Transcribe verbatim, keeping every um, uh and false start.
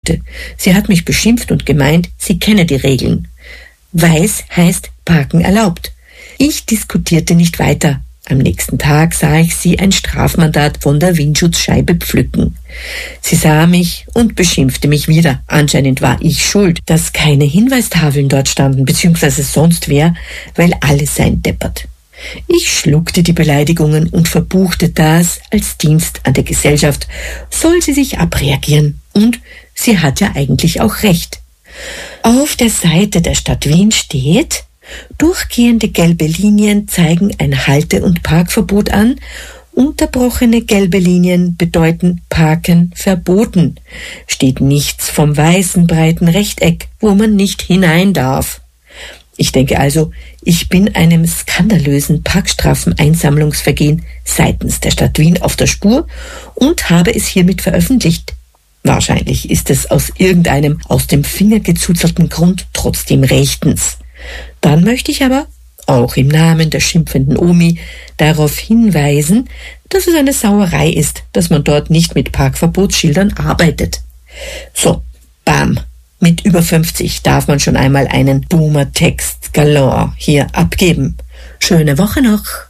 wollte. Sie hat mich beschimpft und gemeint, sie kenne die Regeln. Weiß heißt Parken erlaubt. Ich diskutierte nicht weiter. Am nächsten Tag sah ich sie ein Strafmandat von der Windschutzscheibe pflücken. Sie sah mich und beschimpfte mich wieder. Anscheinend war ich schuld, dass keine Hinweistafeln dort standen, beziehungsweise sonst wer, weil alle seien deppert. Ich schluckte die Beleidigungen und verbuchte das als Dienst an der Gesellschaft. Soll sie sich abreagieren? Und sie hat ja eigentlich auch recht. Auf der Seite der Stadt Wien steht: Durchgehende gelbe Linien zeigen ein Halte- und Parkverbot an. Unterbrochene gelbe Linien bedeuten Parken verboten. Steht nichts vom weißen breiten Rechteck, wo man nicht hinein darf. Ich denke also, ich bin einem skandalösen Parkstrafeneinsammlungsvergehen seitens der Stadt Wien auf der Spur und habe es hiermit veröffentlicht. Wahrscheinlich ist es aus irgendeinem aus dem Finger gezuzelten Grund trotzdem rechtens. Dann möchte ich aber, auch im Namen der schimpfenden Omi, darauf hinweisen, dass es eine Sauerei ist, dass man dort nicht mit Parkverbotsschildern arbeitet. So, bam, mit über fünfzig darf man schon einmal einen Boomer-Text galore hier abgeben. Schöne Woche noch!